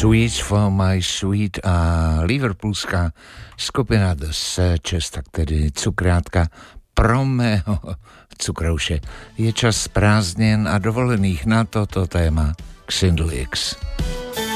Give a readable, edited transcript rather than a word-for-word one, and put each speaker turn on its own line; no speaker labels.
Sweet for my sweet a liverpoolská skupina The Searchers, tak tedy cukrátka pro mého cukrouše. Je čas prázdnin a dovolených na toto téma Xindlix.